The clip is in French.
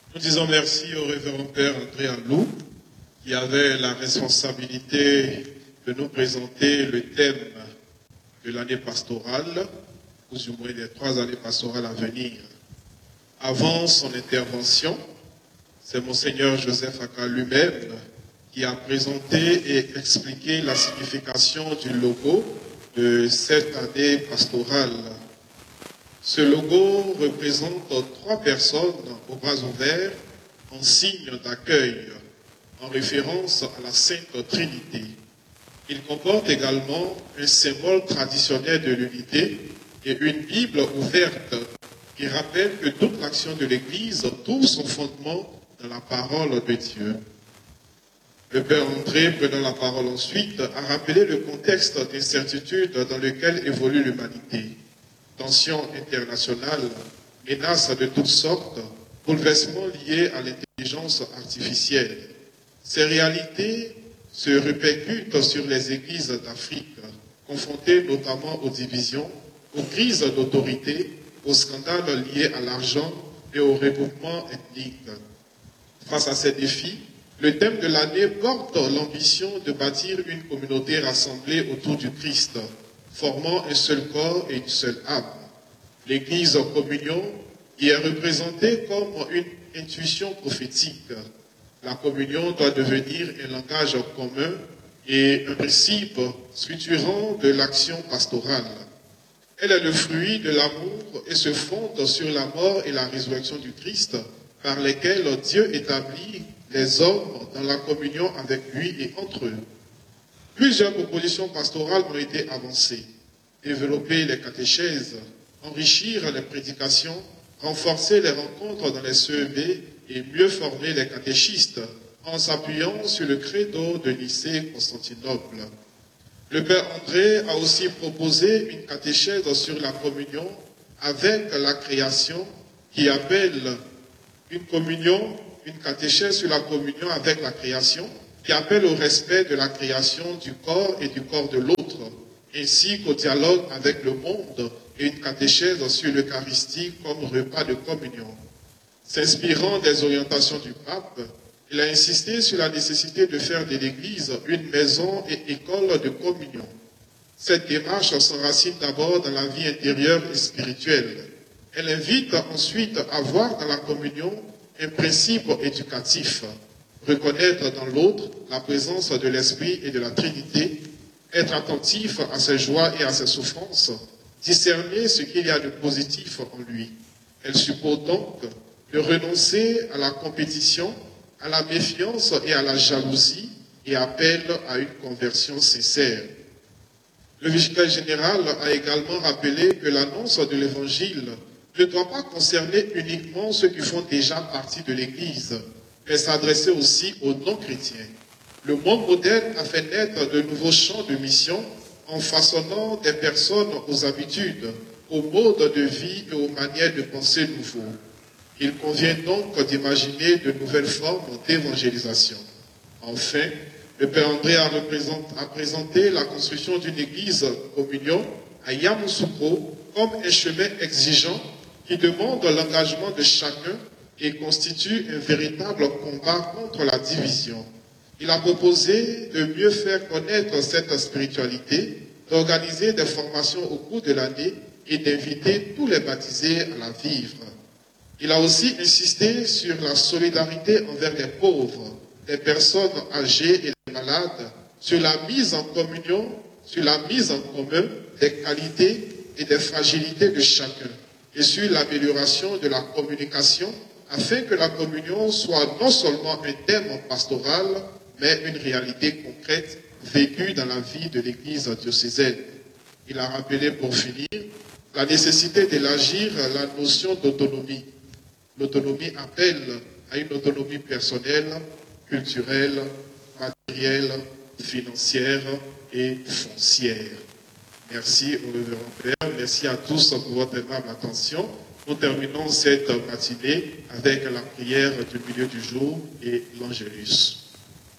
Nous disons merci au révérend Père André Alou, qui avait la responsabilité de nous présenter le thème de l'année pastorale, ou du moins des 3 années pastorales à venir. Avant son intervention, c'est Monseigneur Joseph Aka lui-même qui a présenté et expliqué la signification du logo de cette année pastorale. Ce logo représente 3 personnes aux bras ouverts en signe d'accueil, en référence à la Sainte Trinité. Il comporte également un symbole traditionnel de l'unité et une Bible ouverte qui rappelle que toute l'action de l'Église trouve son fondement dans la parole de Dieu. Le Père André, prenant la parole ensuite, a rappelé le contexte d'incertitude dans lequel évolue l'humanité. Tensions internationales, menaces de toutes sortes, bouleversements liés à l'intelligence artificielle. Ces réalités se répercutent sur les églises d'Afrique, confrontées notamment aux divisions, aux crises d'autorité, aux scandales liés à l'argent et au regroupement ethnique. Face à ces défis, le thème de l'année porte l'ambition de bâtir une communauté rassemblée autour du Christ, formant un seul corps et une seule âme. L'Église en communion y est représentée comme une intuition prophétique. La communion doit devenir un langage commun et un principe structurant de l'action pastorale. Elle est le fruit de l'amour et se fonde sur la mort et la résurrection du Christ, par lesquels Dieu établit les hommes dans la communion avec lui et entre eux. Plusieurs propositions pastorales ont été avancées. Développer les catéchèses, enrichir les prédications, renforcer les rencontres dans les CEB et mieux former les catéchistes en s'appuyant sur le credo de Nicée-Constantinople. Le Père André a aussi proposé une catéchèse sur la communion avec la création qui appelle une catéchèse sur la communion avec la création qui appelle au respect de la création du corps et du corps de l'autre, ainsi qu'au dialogue avec le monde et une catéchèse sur l'Eucharistie comme repas de communion. S'inspirant des orientations du pape, il a insisté sur la nécessité de faire de l'Église une maison et école de communion. Cette démarche s'enracine d'abord dans la vie intérieure et spirituelle. Elle invite ensuite à voir dans la communion un principe éducatif, reconnaître dans l'autre la présence de l'Esprit et de la Trinité, être attentif à ses joies et à ses souffrances, discerner ce qu'il y a de positif en lui. Elle suppose donc de renoncer à la compétition, à la méfiance et à la jalousie et appelle à une conversion sincère. Le vicaire général a également rappelé que l'annonce de l'Évangile ne doit pas concerner uniquement ceux qui font déjà partie de l'Église, mais s'adresser aussi aux non-chrétiens. Le monde moderne a fait naître de nouveaux champs de mission en façonnant des personnes aux habitudes, aux modes de vie et aux manières de penser nouveaux. Il convient donc d'imaginer de nouvelles formes d'évangélisation. Enfin, le Père André a présenté la construction d'une église communion à Yamoussoukro comme un chemin exigeant qui demande l'engagement de chacun et constitue un véritable combat contre la division. Il a proposé de mieux faire connaître cette spiritualité, d'organiser des formations au cours de l'année et d'inviter tous les baptisés à la vivre. Il a aussi insisté sur la solidarité envers les pauvres, les personnes âgées et les malades, sur la mise en communion, sur la mise en commun des qualités et des fragilités de chacun, et sur l'amélioration de la communication, afin que la communion soit non seulement un thème pastoral, mais une réalité concrète vécue dans la vie de l'Église diocésaine. Il a rappelé pour finir la nécessité d'élargir la notion d'autonomie. L'autonomie appelle à une autonomie personnelle, culturelle, matérielle, financière et foncière. Merci au révérend Père, merci à tous pour votre aimable attention. Nous terminons cette matinée avec la prière du milieu du jour et l'Angélus.